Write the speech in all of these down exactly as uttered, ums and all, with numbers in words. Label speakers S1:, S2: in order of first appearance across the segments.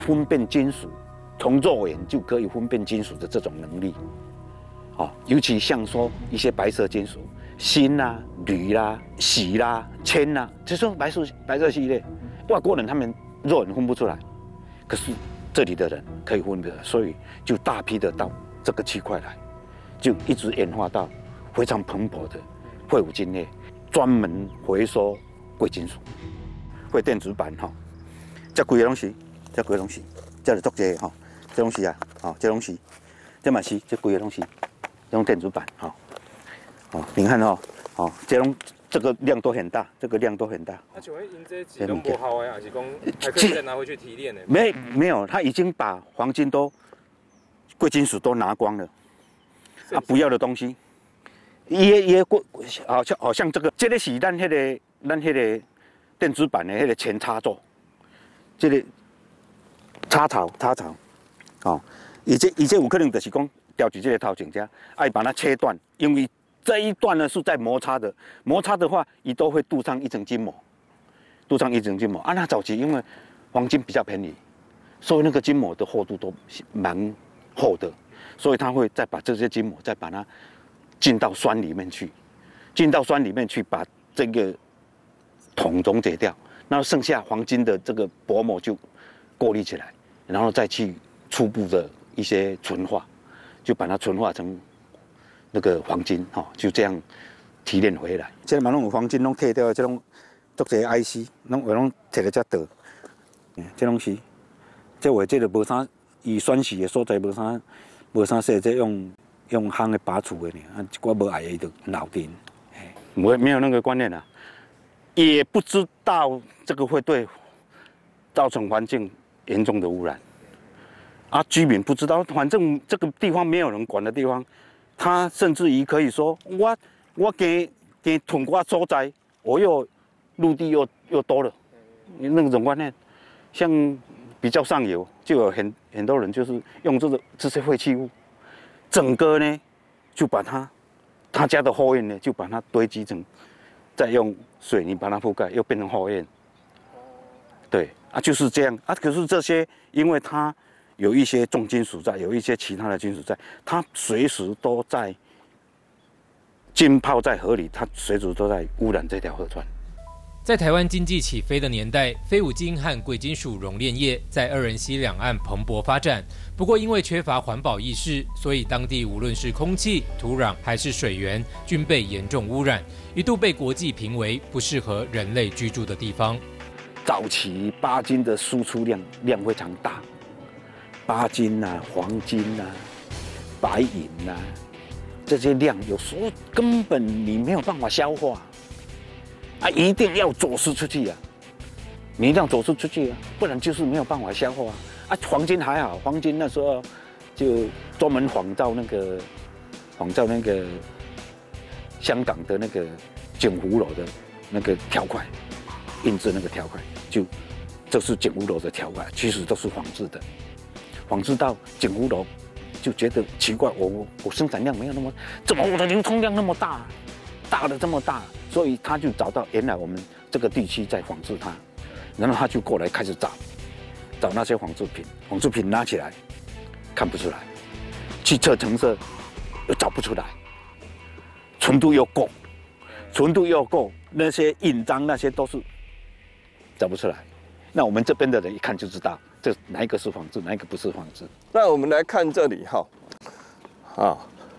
S1: 分辨金属，从肉眼就可以分辨金属的这种能力。哦，尤其像说一些白色金属，锌啦、铝啦、锡啦、铅啦，这种白色白色系列，外国人他们肉眼分不出来，可是这里的人可以分得出来，所以就大批的到这个区块来，就一直演化到非常蓬勃的废五金业，专门回收贵金属、废电子板哈，这几个东西，这几个东西，这是做这哈，这东西啊，哦，这东西，这嘛是这几个东西。用电子板，哈，哦，你看哦，哦，这种这个量都很大，这个量都很大。
S2: 那请问因这几都不好呀，还是讲还可以再拿回去提炼的？
S1: 没没有，他已经把黄金都贵金属都拿光了，啊，不要的东西，也也贵，好像好像这个，这个是咱那个咱那个电子板的那个前插座，这个插槽插槽，哦，以这以这有可能就是讲。调取这个套件架，爱把它切断，因为这一段呢是在摩擦的，摩擦的话，你都会镀上一层筋膜，镀上一层筋膜。啊，那早期因为黄金比较便宜，所以那个筋膜的厚度都蛮厚的，所以他会再把这些筋膜再把它进到酸里面去，进到酸里面去把这个铜溶解掉，那剩下黄金的这个薄膜就过滤起来，然后再去初步的一些纯化。就把它纯化成那个黄金，哈、哦，就这样提炼回来。这嘛拢有黄金拢摕掉，这种做这 I C， 拢有拢摕来遮倒。这拢是，这话这个无啥，以酸蚀的所在无啥，无啥说这用用夯的拔除的呢，啊，一寡无爱的就老定。没没有那个观念啊，也不知道这个会对造成环境严重的污染。啊，居民不知道，反正这个地方没有人管的地方，他甚至于可以说，我我给给囤瓜所在，我又陆地又又多了，那种观念，像比较上游就有很很多人就是用这个这些废弃物，整个呢就把它他家的后院呢就把它堆积成，再用水泥把它覆盖，又变成后院。对啊，就是这样啊。可是这些因为它有一些重金属在，有一些其他的金属在，它随时都在浸泡在河里，它随时都在污染这条河川。
S3: 在台湾经济起飞的年代，非五金和贵金属熔炼业在二仁溪两岸蓬勃发展。不过，因为缺乏环保意识，所以当地无论是空气、土壤还是水源，均被严重污染，一度被国际评为不适合人类居住的地方。
S1: 早期钯金的输出量量非常大。钯金啊、黄金啊、白银啊，这些量有时候根本你没有办法消化，啊，一定要走私出去啊！你一定要走私出去啊，不然就是没有办法消化啊。啊，黄金还好，黄金那时候就专门仿照那个仿照那个香港的那个景福楼的那个条块，印制那个条块，就这是景福楼的条块，其实都是仿制的。仿制到景福楼，就觉得奇怪，我我我生产量没有那么，怎么我的流通量那么大，大的这么大，所以他就找到原来我们这个地区在仿制它，然后他就过来开始找，找那些仿制品，仿制品拿起来看不出来，去测成色又找不出来，纯度又够，纯度又够，那些印章那些都是找不出来，那我们这边的人一看就知道。这哪一个是仿制，哪一个不是仿制？
S4: 那我们来看这里哈，啊，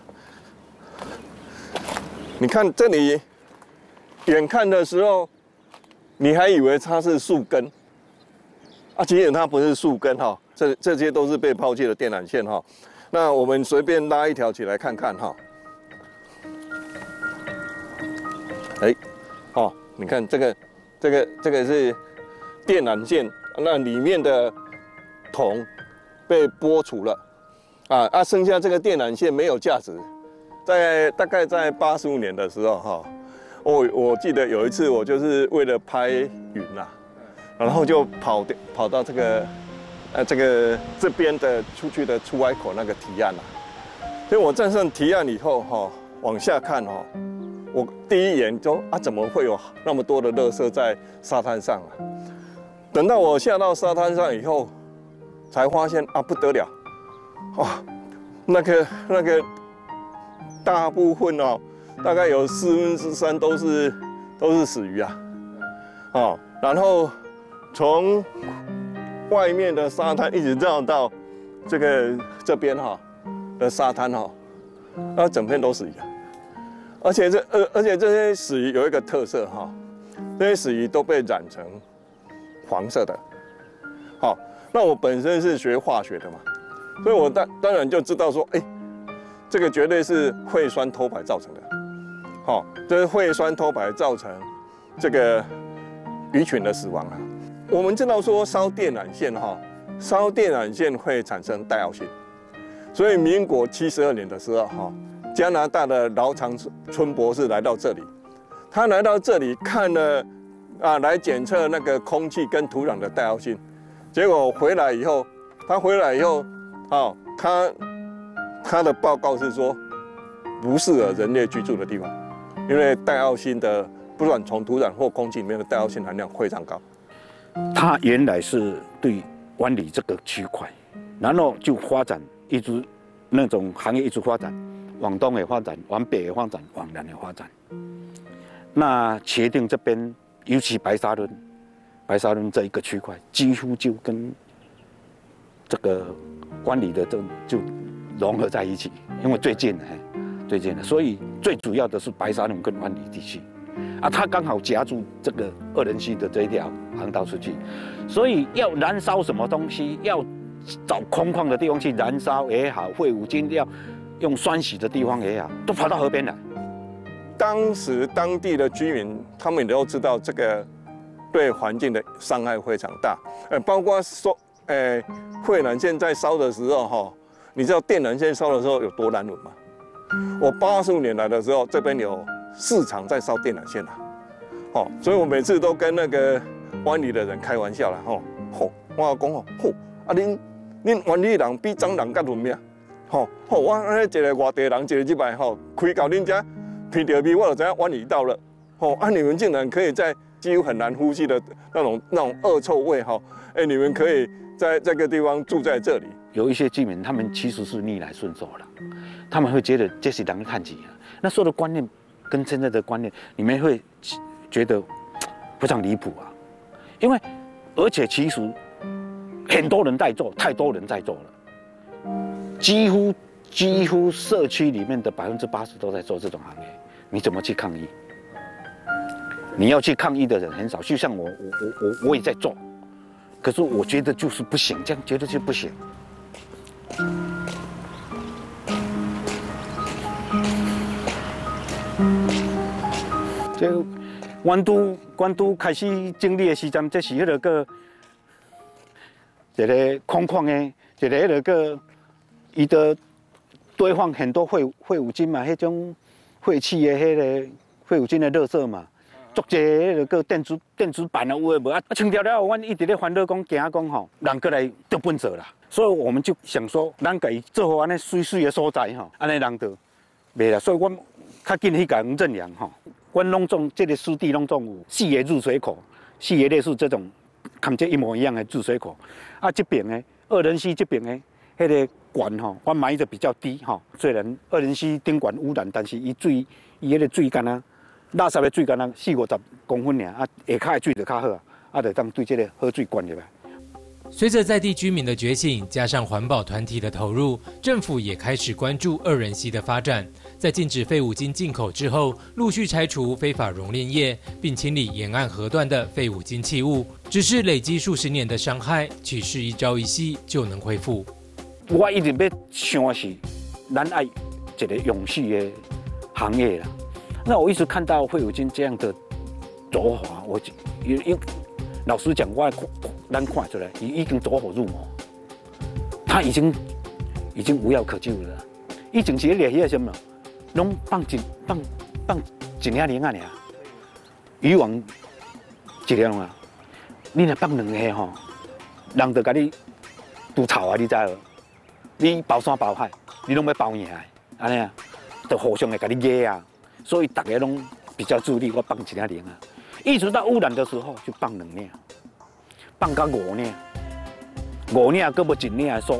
S4: 你看这里，远看的时候，你还以为它是树根，啊，其实它不是树根哈，这这些都是被抛弃的电缆线哈。那我们随便拉一条起来看看哈，哎，哦，你看这个，这个这个是电缆线，那里面的铜被剥除了，啊啊，剩下这个电缆线没有价值。在大概在八十五年的时候，哈，我我记得有一次我就是为了拍云啦，然后就跑跑到这个呃这个这边的出去的出海口那个堤岸啦。所以我站上堤岸以后，哈，往下看哈，我第一眼就啊怎么会有那么多的垃圾在沙滩上啊？等到我下到沙滩上以后， 才发现啊不得了，哦，那个那个大部分哦，大概有四分之三都是都是死鱼啊，哦，然后从外面的沙滩一直绕到这个这边哈、哦、的沙滩哈、哦，那整片都死鱼啊，而且这而而且这些死鱼有一个特色哈、哦，这些死鱼都被染成黄色的，好、哦，那我本身是学化学的嘛，所以我当当然就知道说，哎，这个绝对是会酸脱白造成的，好、哦，这是会酸脱白造成这个鱼群的死亡啊。我们知道说烧电缆线哈，烧电缆线会产生带药性，所以民国七十二年的时候哈，加拿大的劳长春博士来到这里，他来到这里看了啊，来检测那个空气跟土壤的带药性，结果回来以后，他回来以后，哦，他他的报告是说不适合人类居住的地方，因为带药性的不管从土壤或空气里面的带药性含量非常高。
S1: 它原来是对湾里这个区块，然后就发展一直那种行业一直发展，往东也发展，往北也发展，往南也发展。那茄萣这边，尤其白沙仑，白沙仑这一个区块，几乎就跟这个湾里的这就融合在一起，因为最近哎，最近的，所以最主要的是白沙仑跟湾里地区。啊，它刚好夹住这个二仁溪的这一条航道出去，所以要燃烧什么东西，要找空旷的地方去燃烧也好，废五金要用酸洗的地方也好，都跑到河边来。
S4: 当时当地的居民，他们也都知道这个对环境的伤害非常大，呃，包括说，呃，惠缆线在烧的时候哈，你知道电缆线烧的时候有多难闻吗？我八十五年来的时候，这边有四场在烧电缆线啦，哦，所以我每次都跟那个湾里的人开玩笑啦，吼，吼，我讲吼，吼，啊恁恁湾里人比漳人较文明，吼，吼，我安尼一个外地人，一个入来吼，开到恁家，闻到味，我就知影湾里到了，吼，啊你们竟然可以在几乎很难呼吸的那种那种恶臭味，哈，哎，你们可以在这个地方住在这里。
S1: 有一些居民，他们其实是逆来顺受了，他们会觉得这是人看起啊，那时候的观念。跟现在的观念，你们会觉得非常离谱啊！因为，而且其实很多人在做，太多人在做了，几乎几乎社区里面的百分之八十都在做这种行业，你怎么去抗议？你要去抗议的人很少，就像我我我我我也在做，可是我觉得就是不行，这样觉得就不行。这湾都湾都开始整理的时阵，这是迄个个一个空旷的，一个迄个个伊的堆放很多废废五金嘛，迄种废弃的迄个废五金的垃圾嘛，足济迄个个电子电子板啊有诶无啊，清掉了后，阮一直咧烦恼讲，惊讲吼，人过来得本做啦，所以我们就想说，咱家己做好安尼水水的所在吼，安尼人就袂啦，所以阮较紧去甲人认养吼。阮拢种这个湿地拢种有四个入水口，四个类似这种，跟这一模一样的入水口。啊，这边呢，二仁溪这边呢，迄个管吼，我埋的比较低吼。虽然二仁溪顶管污染，但是伊水伊迄个水干啊，垃圾的水干啊，四五十公分尔，啊，下骹的水就较好啊，啊，就当对这个好水灌入来。
S3: 随着在地居民的觉醒，加上环保团体的投入，政府也开始关注二仁溪的发展。在禁止废五金进口之后，陆续拆除非法熔炼业，并清理沿岸河段的废五金弃物。只是累积数十年的伤害，岂是一朝一夕就能恢复？
S1: 我一直要想的是，咱爱一个永续的行业啦。那我一直看到废五金这样的走法，我因因老实讲，我咱看出来，已已经走火入魔，他已经已经无药可救了。以前是咧迄什么，拢放一放放一领零啊尔，渔网一领啊，你若放两个吼，人就甲你拄草啊，你知无？你包山包海，你拢要包赢的，安尼啊，就互相的甲你压啊，所以大家拢比较注意，我放一领零啊，一直到污染的时候就放两领。放到五领， 五领，搁无一领的锁，